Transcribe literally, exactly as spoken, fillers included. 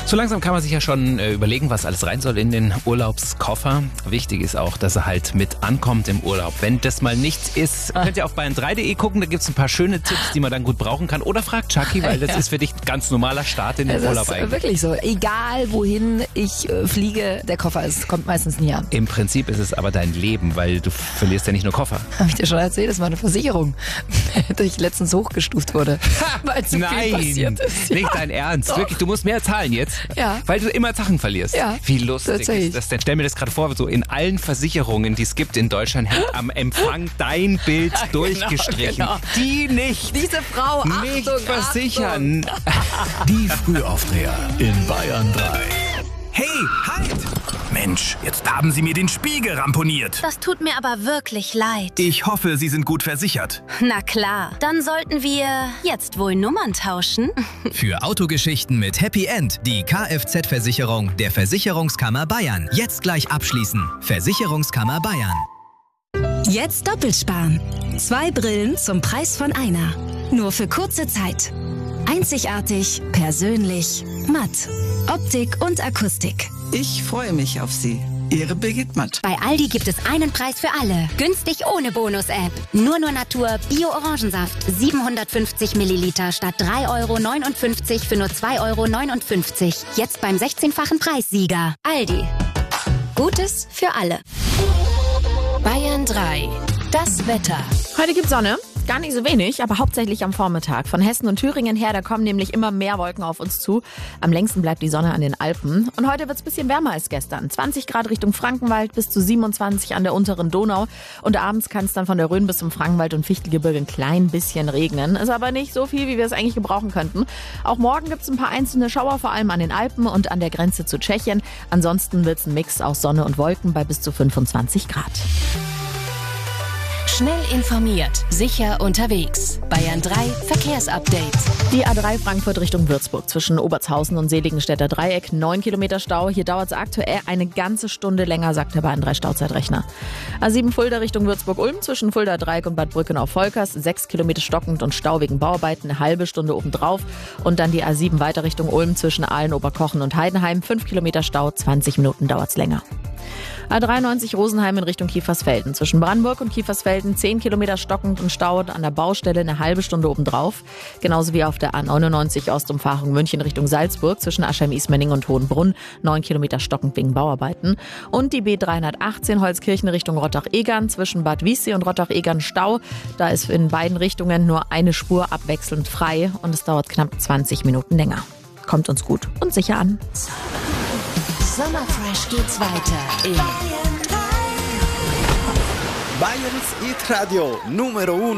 So langsam kann man sich ja schon äh, überlegen, was alles rein soll in den Urlaubskoffer. Wichtig ist auch, dass er halt mit ankommt im Urlaub. Wenn das mal nichts ist, könnt ihr auf bayern drei punkt de gucken, da gibt es ein paar schöne Tipps, die man dann gut brauchen kann. Oder fragt Chucky, weil das ja. ist für dich ein ganz normaler Start in den das Urlaub ist eigentlich. Wirklich so. Egal wohin ich äh, fliege, der Koffer ist, kommt meistens nie an. Im Prinzip ist es aber dein Leben, weil du verlierst ja nicht nur Koffer. Habe ich dir schon erzählt, das war eine Versicherung, die ich letztens hochgestuft wurde. Weil zu Nein, viel passiert ist. Nicht dein Ernst. Doch. Wirklich, du musst mehr zahlen jetzt, Ja. weil du immer Sachen verlierst. Ja, Wie lustig tatsächlich. ist das denn? Stell mir das gerade vor, so in allen Versicherungen, die es gibt in Deutschland, hängt am Empfang dein Bild durchgestrichen. genau. Die nicht, Diese Frau, nicht Achtung, versichern. Die Frühaufdreher in Bayern drei. Hey, halt! Mensch, jetzt haben Sie mir den Spiegel ramponiert. Das tut mir aber wirklich leid. Ich hoffe, Sie sind gut versichert. Na klar, dann sollten wir jetzt wohl Nummern tauschen. Für Autogeschichten mit Happy End die Kfz-Versicherung der Versicherungskammer Bayern. Jetzt gleich abschließen. Versicherungskammer Bayern. Jetzt doppelt sparen. Zwei Brillen zum Preis von einer. Nur für kurze Zeit. Einzigartig, persönlich, matt. Optik und Akustik. Ich freue mich auf Sie. Ihre Birgit Matt. Bei Aldi gibt es einen Preis für alle. Günstig ohne Bonus-App. Nur nur Natur Bio-Orangensaft. siebenhundertfünfzig Milliliter statt drei Euro neunundfünfzig für nur zwei Euro neunundfünfzig. Jetzt beim sechzehnfachen Preissieger. Aldi. Gutes für alle. Bayern drei. Das Wetter. Heute gibt's Sonne. Gar nicht so wenig, aber hauptsächlich am Vormittag. Von Hessen und Thüringen her, da kommen nämlich immer mehr Wolken auf uns zu. Am längsten bleibt die Sonne an den Alpen. Und heute wird's ein bisschen wärmer als gestern. zwanzig Grad Richtung Frankenwald bis zu siebenundzwanzig an der unteren Donau. Und abends kann es dann von der Rhön bis zum Frankenwald und Fichtelgebirge ein klein bisschen regnen. Ist aber nicht so viel, wie wir es eigentlich gebrauchen könnten. Auch morgen gibt's ein paar einzelne Schauer, vor allem an den Alpen und an der Grenze zu Tschechien. Ansonsten wird's ein Mix aus Sonne und Wolken bei bis zu fünfundzwanzig Grad. Schnell informiert, sicher unterwegs. Bayern drei Verkehrsupdate. Die A drei Frankfurt Richtung Würzburg zwischen Obertshausen und Seligenstädter Dreieck. neun Kilometer Stau. Hier dauert es aktuell eine ganze Stunde länger, sagt der Bayern drei Stauzeitrechner. A sieben Fulda Richtung Würzburg-Ulm zwischen Fulda Dreieck und Bad Brückenau-Volkers. sechs Kilometer stockend und Stau wegen Bauarbeiten. Eine halbe Stunde obendrauf. Und dann die A sieben weiter Richtung Ulm zwischen Aalen, Oberkochen und Heidenheim. fünf Kilometer Stau. zwanzig Minuten dauert es länger. A dreiundneunzig Rosenheim in Richtung Kiefersfelden. Zwischen Brandenburg und Kiefersfelden zehn Kilometer stockend und Stau an der Baustelle eine halbe Stunde obendrauf. Genauso wie auf der A neunundneunzig Ostumfahrung München Richtung Salzburg zwischen Aschheim-Ismaning und Hohenbrunn. neun Kilometer stockend wegen Bauarbeiten. Und die B dreihundertachtzehn Holzkirchen Richtung Rottach-Egern zwischen Bad Wiessee und Rottach-Egern Stau. Da ist in beiden Richtungen nur eine Spur abwechselnd frei und es dauert knapp zwanzig Minuten länger. Kommt uns gut und sicher an. Sommerfresh geht's weiter in Bayerns Hit Radio Numero uno.